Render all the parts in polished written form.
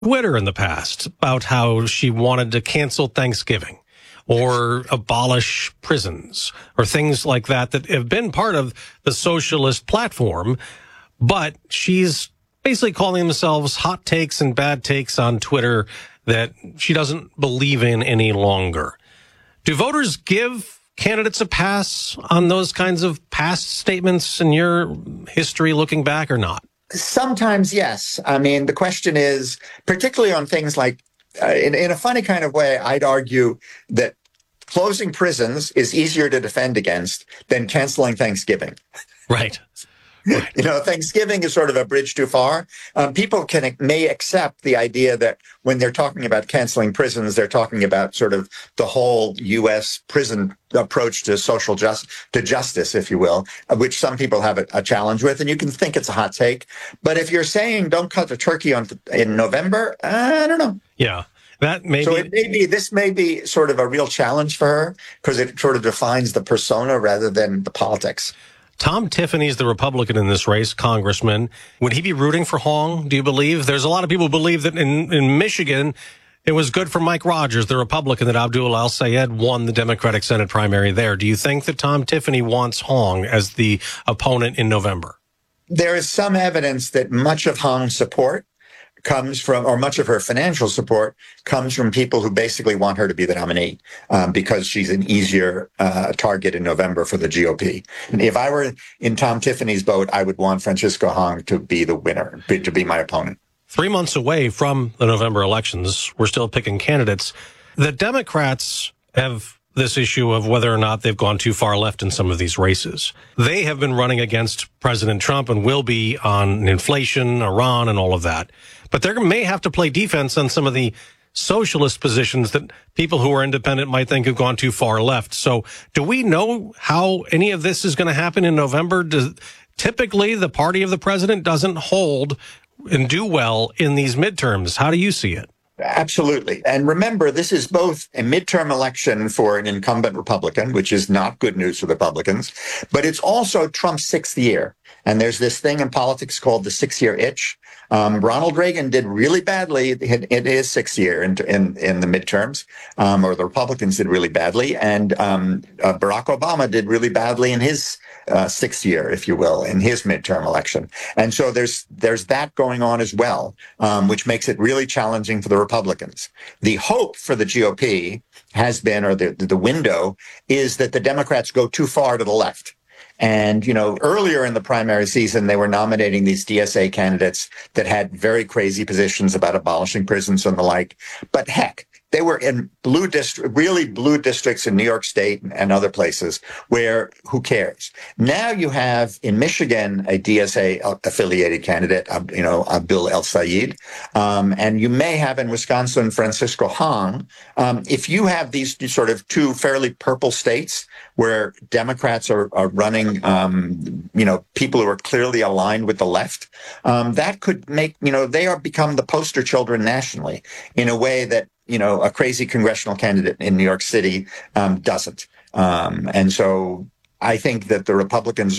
Twitter in the past about how she wanted to cancel Thanksgiving or abolish prisons or things like that have been part of the socialist platform. But she's basically calling themselves hot takes and bad takes on Twitter that she doesn't believe in any longer. Do voters give candidates a pass on those kinds of past statements in your history looking back or not? Sometimes, yes. I mean, the question is, particularly on things like, in a funny kind of way, I'd argue that closing prisons is easier to defend against than canceling Thanksgiving. Right. You know, Thanksgiving is sort of a bridge too far. People may accept the idea that when they're talking about canceling prisons, they're talking about sort of the whole U.S. prison approach to justice, if you will, which some people have a challenge with, and you can think it's a hot take. But if you're saying don't cut the turkey in November, I don't know. Yeah. This may be sort of a real challenge for her because it sort of defines the persona rather than the politics. Tom Tiffany's the Republican in this race, congressman. Would he be rooting for Hong, do you believe? There's a lot of people who believe that in Michigan, it was good for Mike Rogers, the Republican, that Abdul al-Sayed won the Democratic Senate primary there. Do you think that Tom Tiffany wants Hong as the opponent in November? There is some evidence that much of Hong's support comes from, or much of her financial support comes from people who basically want her to be the nominee because she's an easier target in November for the GOP. And if I were in Tom Tiffany's boat, I would want Francisco Hong to be the winner, to be my opponent. 3 months away from the November elections, we're still picking candidates. The Democrats have this issue of whether or not they've gone too far left in some of these races. They have been running against President Trump and will be on inflation, Iran, and all of that. But they may have to play defense on some of the socialist positions that people who are independent might think have gone too far left. So do we know how any of this is going to happen in November? Typically, the party of the president doesn't hold and do well in these midterms. How do you see it? Absolutely. And remember, this is both a midterm election for an incumbent Republican, which is not good news for the Republicans, but it's also Trump's sixth year. And there's this thing in politics called the 6-year itch. Ronald Reagan did really badly in his sixth year in the midterms, or the Republicans did really badly. And Barack Obama did really badly in his sixth year, if you will, in his midterm election. And so there's that going on as well, which makes it really challenging for the Republicans. The hope for the GOP has been, or the window is that the Democrats go too far to the left. And, you know, earlier in the primary season, they were nominating these DSA candidates that had very crazy positions about abolishing prisons and the like. But heck, they were in really blue districts in New York State and other places where who cares? Now you have in Michigan a DSA affiliated candidate, Abdul al-Sayed, and you may have in Wisconsin Francisco Hong. If you have these sort of two fairly purple states where Democrats are running, people who are clearly aligned with the left, that could make, they are become the poster children nationally in a way that, a crazy congressional candidate in New York City doesn't. And so I think that the Republicans,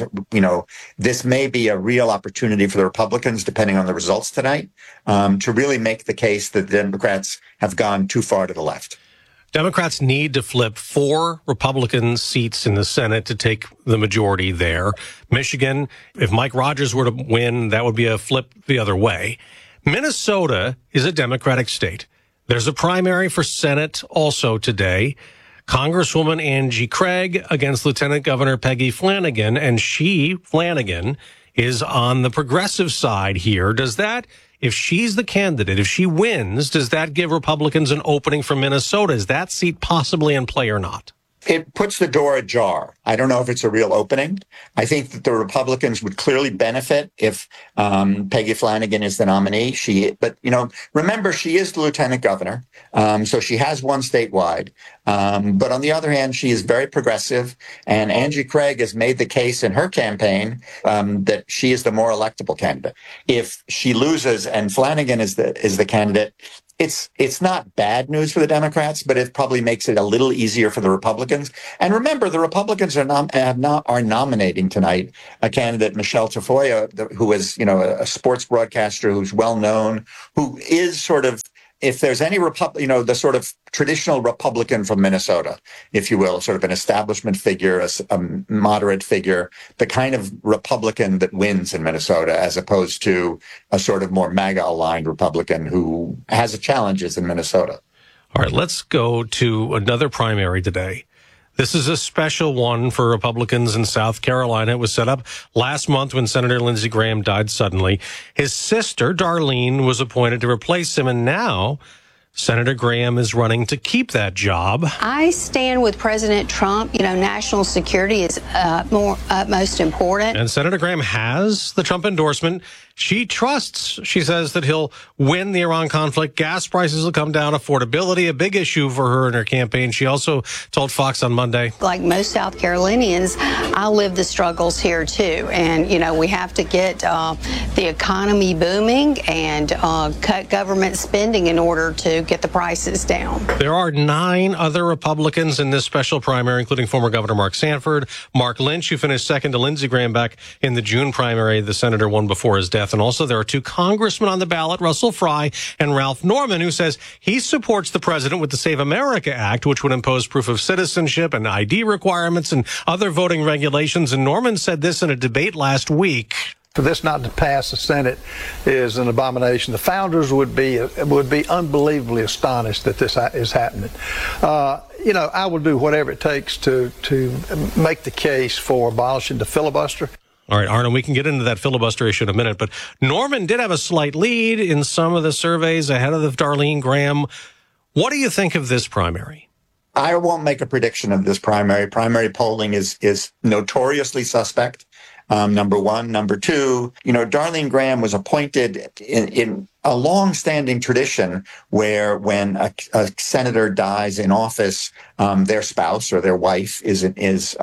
this may be a real opportunity for the Republicans, depending on the results tonight, to really make the case that the Democrats have gone too far to the left. Democrats need to flip 4 Republican seats in the Senate to take the majority there. Michigan, if Mike Rogers were to win, that would be a flip the other way. Minnesota is a Democratic state. There's a primary for Senate also today. Congresswoman Angie Craig against Lieutenant Governor Peggy Flanagan, and Flanagan, is on the progressive side here. Does that, if she's the candidate, if she wins, does that give Republicans an opening for Minnesota? Is that seat possibly in play or not? It puts the door ajar. I don't know if it's a real opening. I think that the Republicans would clearly benefit if Peggy Flanagan is the nominee. But remember, she is the lieutenant governor, so she has won statewide. But on the other hand, she is very progressive, and Angie Craig has made the case in her campaign that she is the more electable candidate. If she loses and Flanagan is the candidate, it's not bad news for the Democrats, but it probably makes it a little easier for the Republicans. And remember, the Republicans are nominating tonight a candidate, Michelle Tafoya, who is, a sports broadcaster who's well known, who is sort of, if there's any the sort of traditional Republican from Minnesota, if you will, sort of an establishment figure, a moderate figure, the kind of Republican that wins in Minnesota, as opposed to a sort of more MAGA-aligned Republican who has challenges in Minnesota. All right, let's go to another primary today. This is a special one for Republicans in South Carolina. It was set up last month when Senator Lindsey Graham died suddenly. His sister, Darlene, was appointed to replace him, and now Senator Graham is running to keep that job. I stand with President Trump. National security is most important. And Senator Graham has the Trump endorsement. She trusts, she says, that he'll win the Iran conflict. Gas prices will come down. Affordability, a big issue for her in her campaign. She also told Fox on Monday. Like most South Carolinians, I live the struggles here, too. And, we have to get the economy booming and cut government spending in order to get the prices down. There are 9 other Republicans in this special primary, including former Governor Mark Sanford, Mark Lynch, who finished second to Lindsey Graham back in the June primary. The senator won before his death. And also there are 2 congressmen on the ballot, Russell Fry and Ralph Norman, who says he supports the president with the Save America Act, which would impose proof of citizenship and ID requirements and other voting regulations. And Norman said this in a debate last week. For this not to pass the Senate is an abomination. The founders would be unbelievably astonished that this is happening. I will do whatever it takes to make the case for abolishing the filibuster. All right, Arnon, we can get into that filibuster issue in a minute, but Norman did have a slight lead in some of the surveys ahead of the Darlene Graham. What do you think of this primary? I won't make a prediction of this primary. Primary polling is notoriously suspect. Number one. Number two, Darlene Graham was appointed in a long-standing tradition where when a senator dies in office, their spouse or their wife receives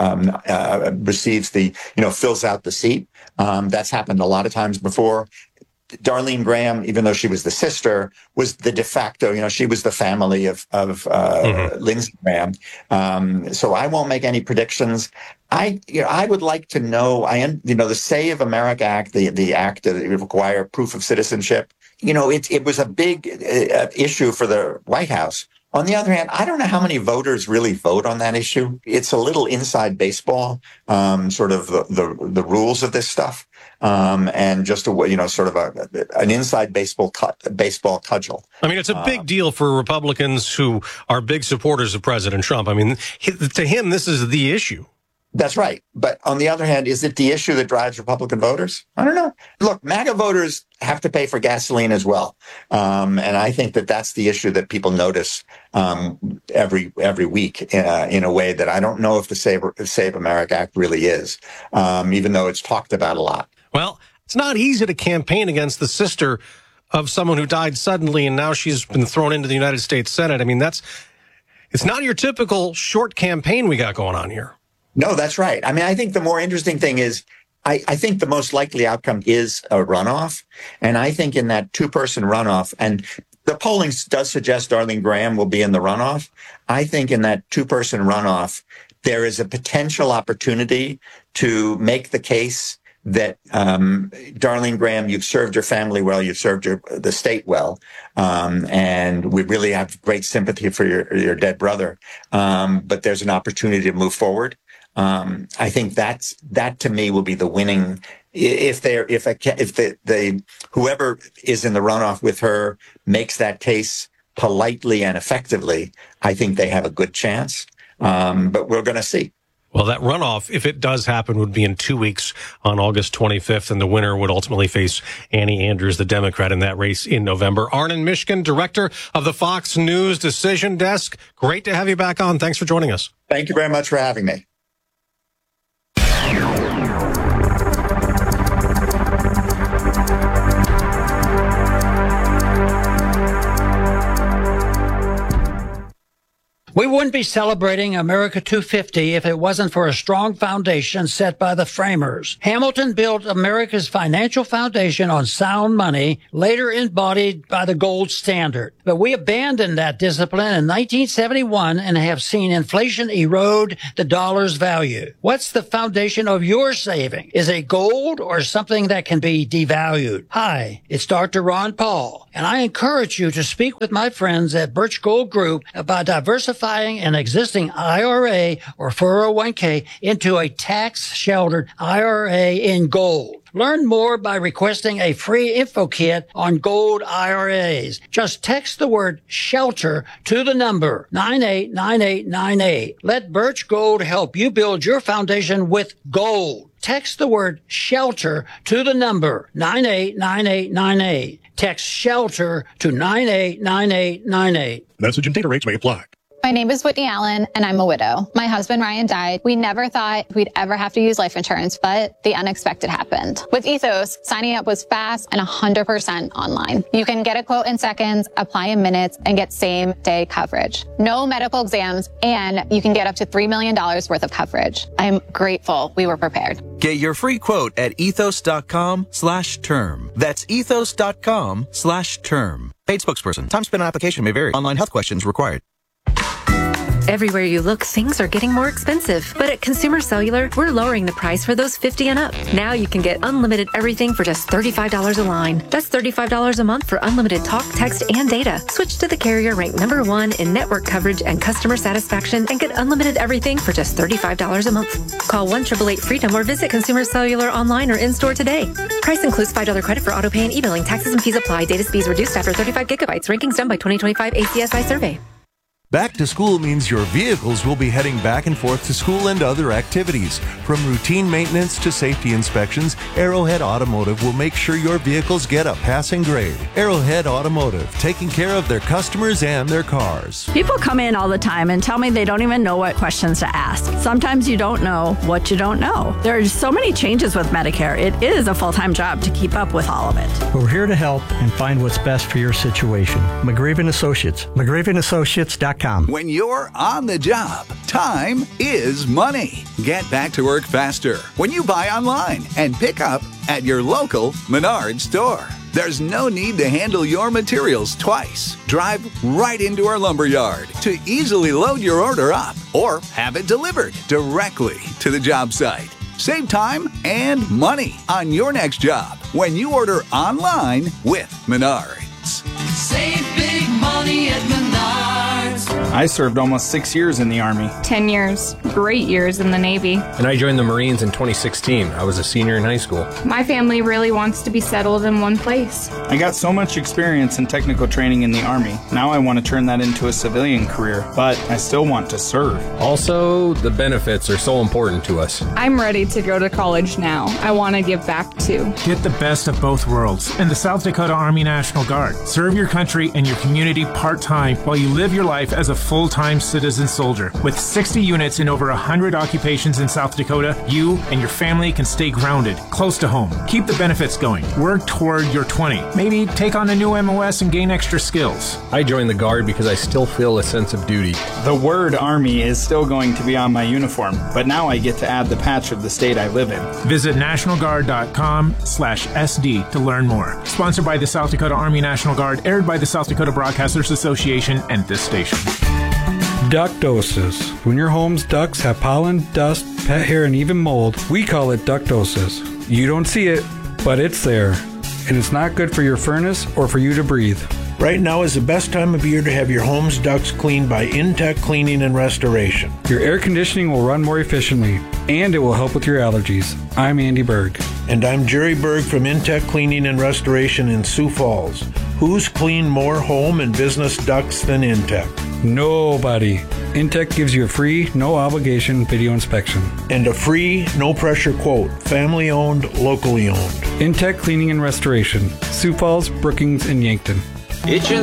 fills out the seat. That's happened a lot of times before. Darlene Graham, even though she was the sister, was the de facto, she was the family of Lindsey Graham. So I won't make any predictions. I would like to know, the Save America Act, the act that require proof of citizenship, it was a big issue for the White House. On the other hand, I don't know how many voters really vote on that issue. It's a little inside baseball, sort of the rules of this stuff, and just an inside baseball cudgel. I mean, it's a big deal for Republicans who are big supporters of President Trump. I mean, to him, this is the issue. That's right. But on the other hand, is it the issue that drives Republican voters? I don't know. Look, MAGA voters have to pay for gasoline as well. And I think that's the issue that people notice every week in a way that I don't know if the Save America Act really is, even though it's talked about a lot. Well, it's not easy to campaign against the sister of someone who died suddenly and now she's been thrown into the United States Senate. I mean, it's not your typical short campaign we got going on here. No, that's right. I mean, I think the more interesting thing is I think the most likely outcome is a runoff. And I think in that 2-person runoff, and the polling does suggest Darlene Graham will be in the runoff. I think in that 2-person runoff, there is a potential opportunity to make the case that Darlene Graham, you've served your family well, you've served the state well, and we really have great sympathy for your dead brother. But there's an opportunity to move forward. I think that to me will be the winning. If whoever is in the runoff with her makes that case politely and effectively, I think they have a good chance. But we're going to see. Well, that runoff, if it does happen, would be in 2 weeks on August 25th, and the winner would ultimately face Annie Andrews, the Democrat, in that race in November. Arnon Mishkin, director of the Fox News Decision Desk. Great to have you back on. Thanks for joining us. Thank you very much for having me. We wouldn't be celebrating America 250 if it wasn't for a strong foundation set by the framers. Hamilton built America's financial foundation on sound money, later embodied by the gold standard. But we abandoned that discipline in 1971 and have seen inflation erode the dollar's value. What's the foundation of your saving? Is it gold or something that can be devalued? Hi, it's Dr. Ron Paul, and I encourage you to speak with my friends at Birch Gold Group about diversifying an existing IRA or 401k into a tax-sheltered IRA in gold. Learn more by requesting a free info kit on gold IRAs. Just text the word shelter to the number 989898. Let Birch Gold help you build your foundation with gold. Text the word shelter to the number 989898. Text shelter to 989898. Message and data rates may apply. My name is Whitney Allen, and I'm a widow. My husband, Ryan, died. We never thought we'd ever have to use life insurance, but the unexpected happened. With Ethos, signing up was fast and 100% online. You can get a quote in seconds, apply in minutes, and get same-day coverage. No medical exams, and you can get up to $3 million worth of coverage. I'm grateful we were prepared. Get your free quote at ethos.com/term. That's ethos.com/term. Paid spokesperson. Time spent on application may vary. Online health questions required. Everywhere you look, things are getting more expensive. But at Consumer Cellular, we're lowering the price for those 50 and up. Now you can get unlimited everything for just $35 a line. That's $35 a month for unlimited talk, text, and data. Switch to the carrier ranked #1 in network coverage and customer satisfaction and get unlimited everything for just $35 a month. Call 1-888-FREEDOM or visit Consumer Cellular online or in-store today. Price includes $5 credit for auto pay and e-billing. Taxes and fees apply. Data speeds reduced after 35 gigabytes. Rankings done by 2025 ACSI survey. Back to school means your vehicles will be heading back and forth to school and other activities. From routine maintenance to safety inspections, Arrowhead Automotive will make sure your vehicles get a passing grade. Arrowhead Automotive, taking care of their customers and their cars. People come in all the time and tell me they don't even know what questions to ask. Sometimes you don't know what you don't know. There are so many changes with Medicare. It is a full-time job to keep up with all of it. We're here to help and find what's best for your situation. McGraven Associates. McGravenAssociates.com. When you're on the job, time is money. Get back to work faster when you buy online and pick up at your local Menards store. There's no need to handle your materials twice. Drive right into our lumberyard to easily load your order up or have it delivered directly to the job site. Save time and money on your next job when you order online with Menards. Save big money at Menards. I served almost 6 years in the Army. 10 years. Great years in the Navy. And I joined the Marines in 2016. I was a senior in high school. My family really wants to be settled in one place. I got so much experience and technical training in the Army. Now I want to turn that into a civilian career, but I still want to serve. Also, the benefits are so important to us. I'm ready to go to college now. I want to give back too. Get the best of both worlds in the South Dakota Army National Guard. Serve your country and your community part-time while you live your life as a full-time citizen soldier. With 60 units in over 100 occupations in South Dakota, you and your family can stay grounded, close to home. Keep the benefits going. Work toward your 20. Maybe take on a new MOS and gain extra skills. I joined the Guard because I still feel a sense of duty. The word Army is still going to be on my uniform, but now I get to add the patch of the state I live in. Visit nationalguard.com/SD to learn more. Sponsored by the South Dakota Army National Guard, aired by the South Dakota Broadcasters Association and this station. Ductosis. When your home's ducts have pollen, dust, pet hair, and even mold, we call it ductosis. You don't see it, but it's there. And it's not good for your furnace or for you to breathe. Right now is the best time of year to have your home's ducts cleaned by Intech Cleaning and Restoration. Your air conditioning will run more efficiently, and it will help with your allergies. I'm Andy Berg. And I'm Jerry Berg from Intech Cleaning and Restoration in Sioux Falls. Who's cleaned more home and business ducts than Intech? Nobody. Intech gives you a free, no-obligation video inspection. And a free, no-pressure quote. Family-owned, locally owned. Intech Cleaning and Restoration. Sioux Falls, Brookings, and Yankton.